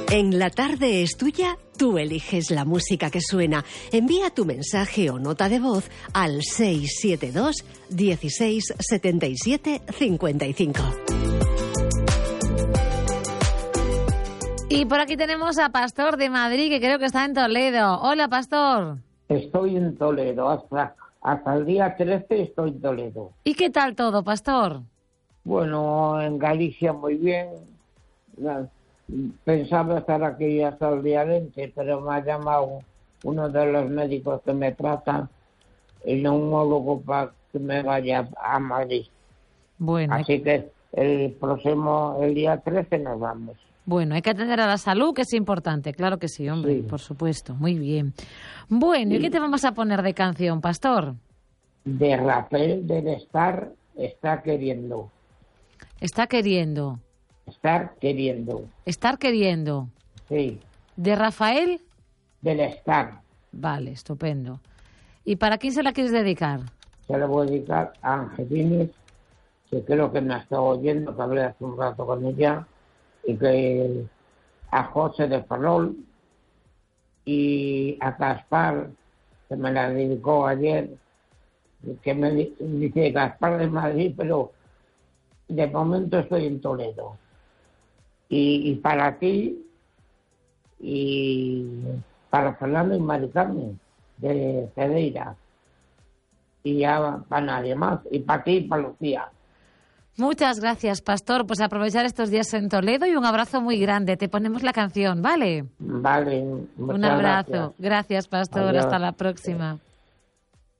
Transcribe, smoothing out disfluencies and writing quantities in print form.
En La Tarde es Tuya, tú eliges la música que suena. Envía tu mensaje o nota de voz al 672 16 77 55. Y por aquí tenemos a Pastor de Madrid, que creo que está en Toledo. Hola, Pastor. Estoy en Toledo, hasta el día 13 estoy en Toledo. ¿Y qué tal todo, Pastor? Bueno, en Galicia muy bien. Pensaba estar aquí hasta el día 20, pero me ha llamado uno de los médicos que me trata, el neumólogo, para que me vaya a Madrid. Bueno, así que el día 13 nos vamos. Bueno, hay que atender a la salud, que es importante. Claro que sí, hombre, sí. Por supuesto. Muy bien. Bueno, ¿y qué te vamos a poner de canción, Pastor? De Rafael del Está queriendo. Está queriendo. Estar queriendo. Estar queriendo. Sí. ¿De Rafael? Del Estar. Vale, estupendo. ¿Y para quién se la quieres dedicar? Se la voy a dedicar a Angelines, que creo que me ha estado oyendo, que hablé hace un rato con ella, y que a José de Ferrol, y a Gaspar, que me la dedicó ayer, que me dice Gaspar de Madrid, pero de momento estoy en Toledo. Y para ti, y para Fernando y Mari Carmen de Cedeira, y ya para nadie más, y para ti y para Lucía. Muchas gracias, Pastor. Pues aprovechar estos días en Toledo y un abrazo muy grande. Te ponemos la canción, ¿vale? Vale. Un abrazo. Gracias, Pastor. Adiós. Hasta la próxima.